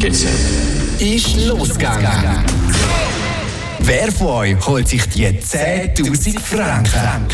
Jetzt ist losgegangen. Wer von euch holt sich die 10.000 Franken?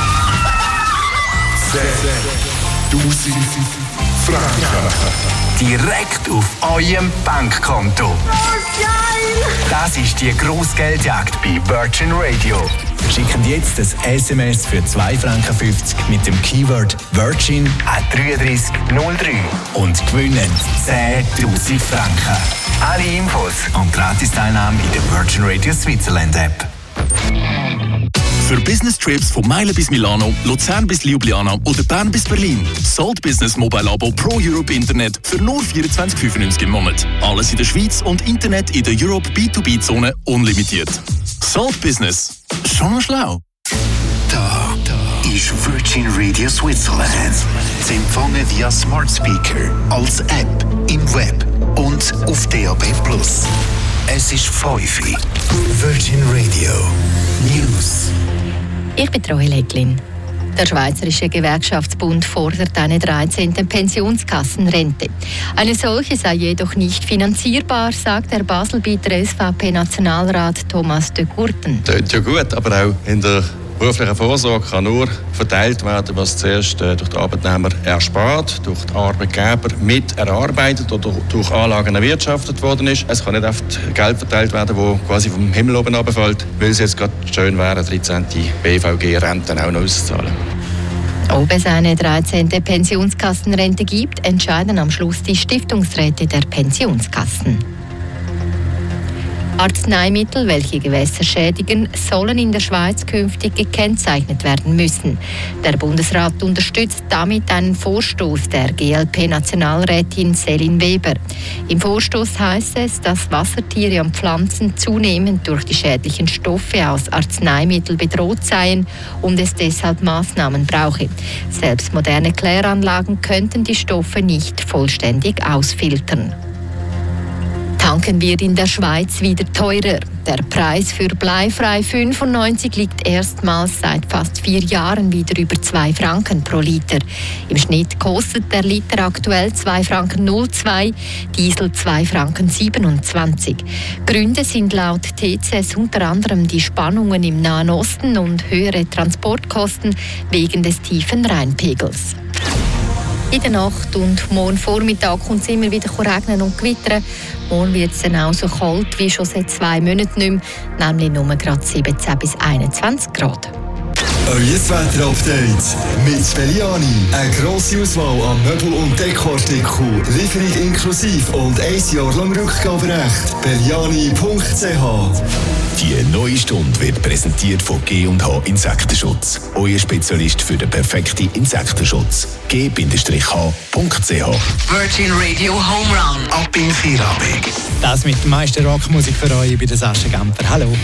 10.000 Franken. Direkt auf eurem Bankkonto. Das ist die Grossgeldjagd bei Virgin Radio. Schicken jetzt das SMS für 2,50 Franken mit dem Keyword Virgin an 3303 und gewinnen 10.000 Franken. Alle Infos und Gratis-Teilnahme in der Virgin Radio Switzerland App. Für Business-Trips von Meilen bis Milano, Luzern bis Ljubljana oder Bern bis Berlin. Salt Business Mobile Abo Pro Europe Internet für nur 24,95 im Monat. Alles in der Schweiz und Internet in der Europe B2B-Zone unlimitiert. Salt Business. Schon noch schlau. Da ist Virgin Radio Switzerland. Sie empfangen via Smart Speaker, als App, im Web und auf DAB+. Es ist 5 Uhr. Virgin Radio News. Ich bin Roy Leglin. Der Schweizerische Gewerkschaftsbund fordert eine 13. Pensionskassenrente. Eine solche sei jedoch nicht finanzierbar, sagt der Baselbieter SVP-Nationalrat Thomas de Gurten. Das klingt ja gut, aber auch in der beruflichen Vorsorge kann nur verteilt werden, was zuerst durch den Arbeitnehmer erspart, durch den Arbeitgeber mit erarbeitet oder durch Anlagen erwirtschaftet worden ist. Es kann nicht oft Geld verteilt werden, das quasi vom Himmel oben runterfällt, weil es jetzt gerade schön wäre, 13. BVG-Renten auch noch auszuzahlen. Ob es eine 13. Pensionskassenrente gibt, entscheiden am Schluss die Stiftungsräte der Pensionskassen. Arzneimittel, welche Gewässer schädigen, sollen in der Schweiz künftig gekennzeichnet werden müssen. Der Bundesrat unterstützt damit einen Vorstoß der GLP-Nationalrätin Céline Weber. Im Vorstoß heißt es, dass Wassertiere und Pflanzen zunehmend durch die schädlichen Stoffe aus Arzneimitteln bedroht seien und es deshalb Maßnahmen brauche. Selbst moderne Kläranlagen könnten die Stoffe nicht vollständig ausfiltern. Tanken wird in der Schweiz wieder teurer. Der Preis für bleifrei 95 liegt erstmals seit fast 4 Jahren wieder über 2 Franken pro Liter. Im Schnitt kostet der Liter aktuell 2,02 Franken, Diesel 2,27 Franken. Gründe sind laut TCS unter anderem die Spannungen im Nahen Osten und höhere Transportkosten wegen des tiefen Rheinpegels. In der Nacht und morgen Vormittag kommt es immer wieder regnen und gewittern. Morgen wird es dann auch so kalt wie schon seit 2 Monaten nicht mehr, nämlich nur gerade 17 bis 21 Grad. Euer Wetter-Update mit Belliani. Eine grosse Auswahl an Möbel- und Dekoartikeln. Lieferung inklusive und 1 Jahr lang Rückgaberecht. Belliani.ch. Die neue Stunde wird präsentiert von G&H Insektenschutz. Euer Spezialist für den perfekten Insektenschutz. G-H.ch. Virgin Radio Home Run. Ab in Feierabend. Das mit der meisten Rockmusik für euch bei der Sascha Gamper. Hallo.